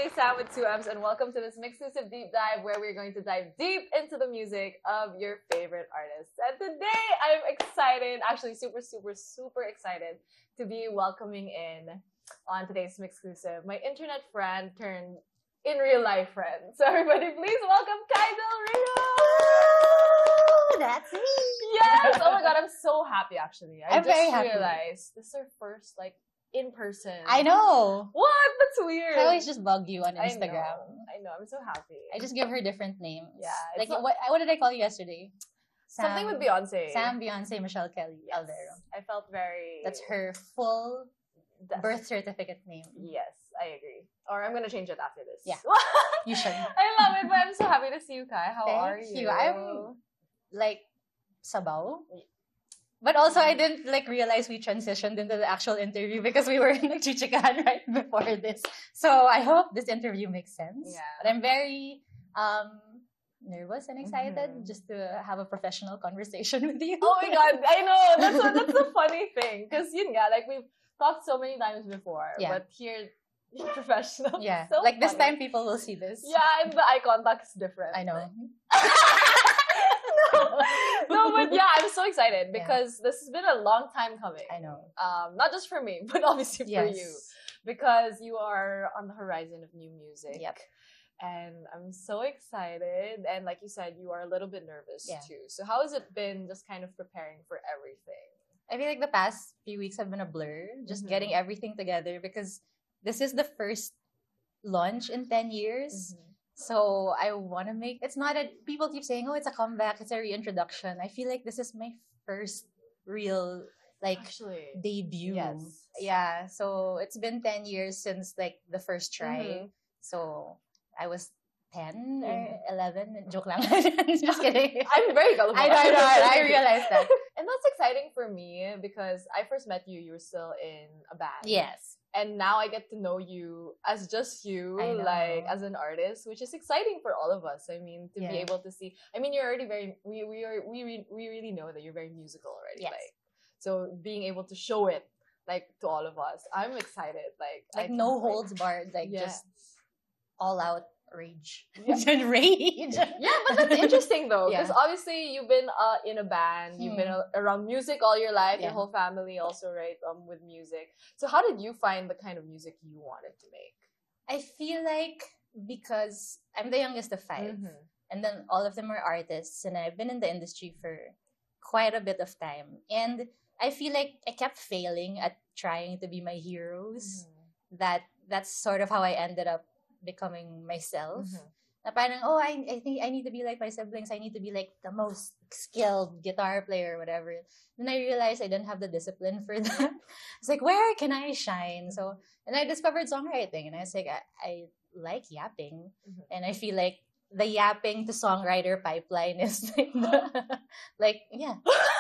DJ Sam with 2Ms, and welcome to this exclusive deep dive where we're going to dive deep into the music of your favorite artists. And today, I'm excited, actually super excited to be welcoming in on today's exclusive my internet friend turned in real life friend. So everybody, please welcome Kai Del Rio! That's me. Yes! Oh my god, I'm so happy actually. I'm very happy. Realized this is our first in person. I know. What? That's weird. I always just bug you on Instagram. I know. I'm so happy. I just give her different names. Yeah. Like what did I call you yesterday? Something with Beyonce. Sam, Beyonce, Michelle Kelly, yes. Aldero. I felt very... That's her full birth certificate name. Yes, I agree. Or I'm gonna change it after this. Yeah. You should. I love it, but I'm so happy to see you, Kai. How are you? I'm sabaw. But also, I didn't realize we transitioned into the actual interview because we were in chichikahan right before this. So I hope this interview makes sense. Yeah. But I'm very nervous and excited just to have a professional conversation with you. Oh my god, I know. That's the funny thing. Because we've talked so many times before. Yeah. But here, you're professional. Yeah. So this time people will see this. Yeah, and the eye contact is different. I know. No, but yeah, I'm so excited because this has been a long time coming. I know. Not just for me, but obviously for you. Because you are on the horizon of new music. Yep. And I'm so excited. And like you said, you are a little bit nervous too. So how has it been just kind of preparing for everything? I feel like the past few weeks have been a blur. Just getting everything together because this is the first launch in 10 years. So I want to make, it's not people keep saying, oh, it's a comeback, it's a reintroduction. I feel like this is my first real, debut. Yes. Yeah, so it's been 10 years since, the first try. So I was 10 or 11. Joke lang. Just kidding. I'm very gullible. I know. I realized that. And that's exciting for me because I first met you, you were still in a band. Yes. And now I get to know you as just you, as an artist, which is exciting for all of us. I mean, to be able to see. I mean, you're already very. We really know that you're very musical already. Yes. So being able to show it, to all of us, I'm excited. No holds barred. Just all out rage. Yeah. Rage. Yeah, but that's interesting though, because obviously you've been in a band, you've been around music all your life, your whole family also, right? With music. So how did you find the kind of music you wanted to make? I feel like because I'm the youngest of 5, and then all of them are artists, and I've been in the industry for quite a bit of time, and I feel like I kept failing at trying to be my heroes. That's sort of how I ended up becoming myself. Na parang, I think I need to be like my siblings. I need to be the most skilled guitar player or whatever. Then I realized I didn't have the discipline for that. It's where can I shine? So, and I discovered songwriting, and I was I like yapping, and I feel like the yapping to songwriter pipeline is yeah.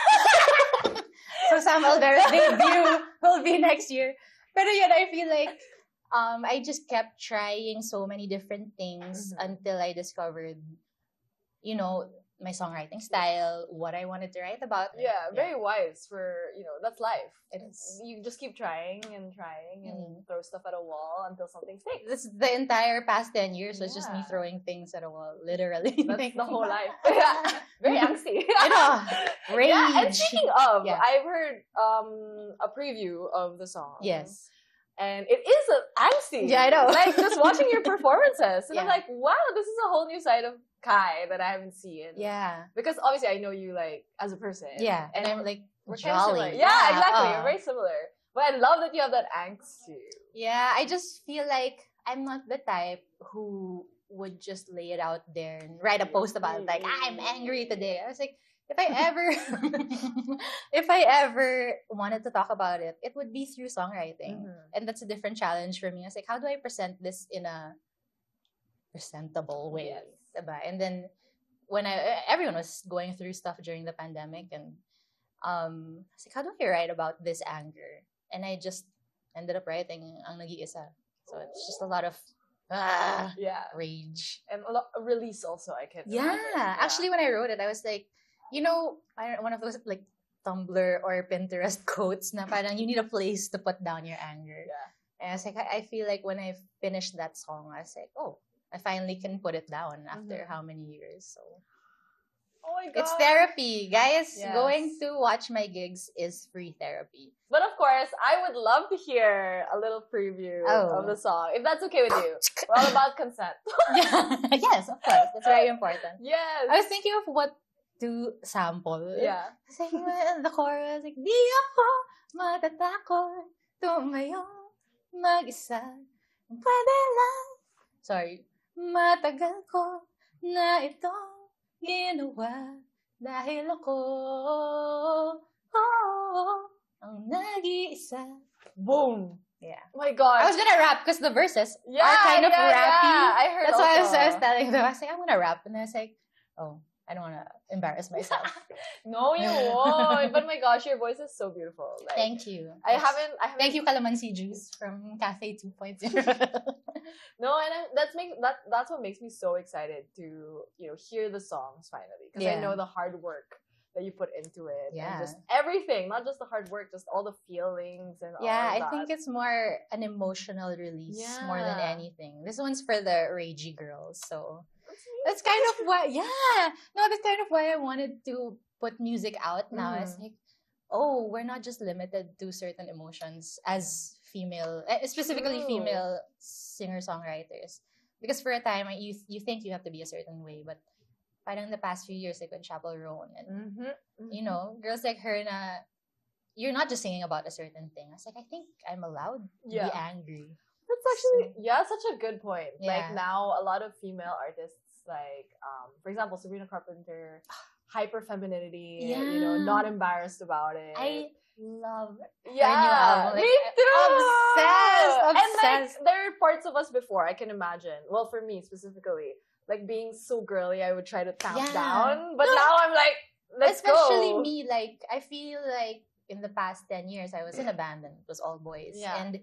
So Sam Aldero's debut will be next year. But yun, I feel like I just kept trying so many different things until I discovered, my songwriting style, what I wanted to write about. Yeah, very wise for, that's life. It is. You just keep trying and throw stuff at a wall until something sticks. This the entire past 10 years was just me throwing things at a wall, literally. That's the whole life. Yeah. Very angsty. I know. Rage. Yeah, and speaking of, I've heard a preview of the song. Yes. And it is angsty. Yeah, I know. Just watching your performances. And I'm like, wow, this is a whole new side of Kai that I haven't seen. Yeah. Because obviously I know you as a person. Yeah. And I'm we're jolly. Kind of yeah, exactly. We're very similar. But I love that you have that angst too. Yeah, I just feel like I'm not the type who would just lay it out there and write a post about it. I'm angry today. I was like, if I ever wanted to talk about it, it would be through songwriting. And that's a different challenge for me. I was like, how do I present this in a presentable way? Yes. And then when everyone was going through stuff during the pandemic, and I was like, how do I write about this anger? And I just ended up writing Ang Nag-iisa. So it's just a lot of rage. And a lot of release also, I can imagine. Actually, when I wrote it, I was like, one of those Tumblr or Pinterest quotes na parang you need a place to put down your anger. Yeah. And I was like, I feel like when I finished that song, I was like, oh, I finally can put it down after how many years. So Oh my god. it's therapy, guys. Yes. Going to watch my gigs is free therapy. But of course, I would love to hear a little preview of the song, if that's okay with you. We're all about consent. Yes, of course. That's very important. Yes. I was thinking of what to sample. Yeah. Saying the chorus, like, di ako matatakot tumayo mag-isa. Pwede lang. Sorry. Matagal ko na ito ginawa dahil ako ang nag-iisa. Boom. Yeah. Oh my god. I was gonna rap because the verses are kind of rappy. Yeah. I heard That's also. why I was telling them. I was like, I'm gonna rap. And I was like, oh, I don't want to embarrass myself. No, you won't. But my gosh, your voice is so beautiful. Like, Thank you. I haven't. Thank you, Calamansi Juice from Cafe 2.0. No, and that's what makes me so excited to hear the songs finally, because I know the hard work that you put into it, and just everything, not just the hard work, just all the feelings and all of that. I think it's more an emotional release more than anything. This one's for the ragey girls, so that's kind of why. That's kind of why I wanted to put music out now. It's like, oh, we're not just limited to certain emotions as female, specifically female singer-songwriters. Because for a time, you think you have to be a certain way, but parang the past few years, like with Chappell Roan and, girls like her you're not just singing about a certain thing. I was like, I think I'm allowed to be angry. That's actually, such a good point. Yeah. Like now, a lot of female artists, like, for example, Sabrina Carpenter, hyper femininity, not embarrassed about it. I love her new album. Like, me too! Obsessed! And like, there are parts of us before, I can imagine. Well, for me specifically, like being so girly, I would try to tamp down. But now I'm like, let's Especially go. me, like, I feel like in the past 10 years, I was in a band and it was all boys. Yeah. And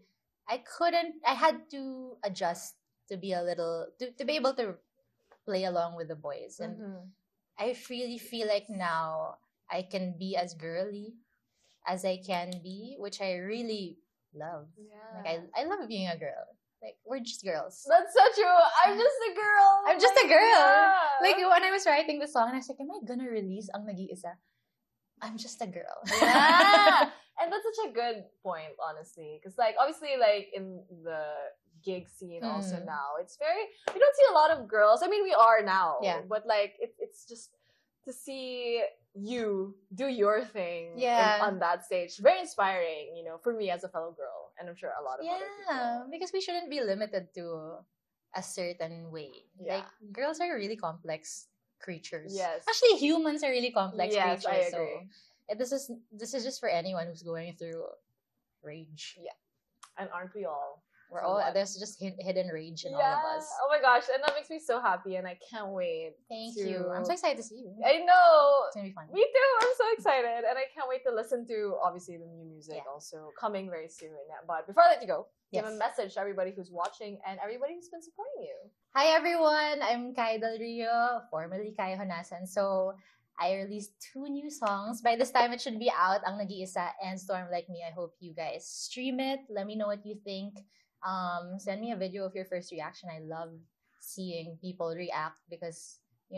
I had to adjust to be a little, to be able to play along with the boys. And I really feel like now I can be as girly as I can be, which I really love. Yeah. Like, I love being a girl. Like, we're just girls. That's so true. I'm just a girl. I'm just a girl. Yeah. Like, when I was writing the song, I was like, am I gonna release Ang Nag-iisa? I'm just a girl. Yeah. And that's such a good point, honestly. Because, like, obviously, like, in the gig scene also now, it's very, we don't see a lot of girls. I mean, we are now. Yeah. But, like, it's just to see you do your thing on that stage. Very inspiring, for me as a fellow girl. And I'm sure a lot of other people. Because we shouldn't be limited to a certain way. Yeah. Like, girls are really complex creatures. Yes. Actually, humans are really complex Yes, creatures. I agree. So this is just for anyone who's going through rage. Yeah. And aren't we all? We're all there's just hidden rage in all of us. Oh my gosh, and that makes me so happy, and I can't wait. Thank you. I'm so excited to see you. I know. It's gonna be fun. Me too. I'm so excited, and I can't wait to listen to obviously the new music also coming very soon. But before I let you go, give a message to everybody who's watching and everybody who's been supporting you. Hi everyone, I'm Kai Del Rio, formerly Kai Honasan. So I released 2 new songs. By this time, it should be out, Ang Nag-iisa and Storm Like Me. I hope you guys stream it. Let me know what you think. Send me a video of your first reaction. I love seeing people react because,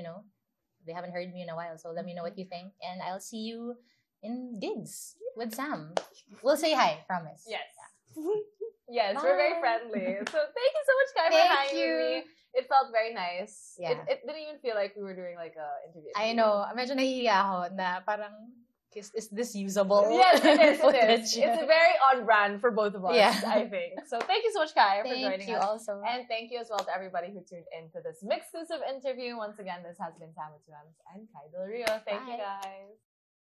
they haven't heard me in a while. So let me know what you think. And I'll see you in gigs with Sam. We'll say hi, promise. Yes. Yes, we're very friendly. So thank you so much, Kai, for hanging with me. It felt very nice. Yeah. It didn't even feel like we were doing like a interview. I know. Medyo nahihiya ako na parang, is this usable? Yes, it is. Footage? It's very on brand for both of us, I think. So thank you so much, Kai, for joining us. Thank you also. And thank you as well to everybody who tuned in to this exclusive interview. Once again, this has been Sam with 2Ms and Kai Del Rio. Thank you, guys.